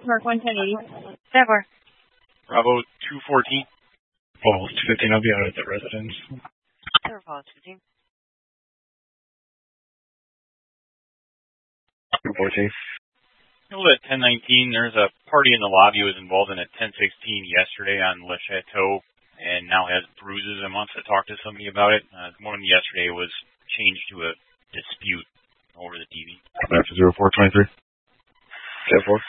Mark 11080. Trevor. Bravo 214. Paul 215, I'll be out at the residence. Trevor, Paul 215. 214. At 1019, there's a party in the lobby who was involved in a 1016 yesterday on Le Chateau and now has bruises and wants to talk to somebody about it. One yesterday was changed to a dispute over the TV. After 0423. 10-4.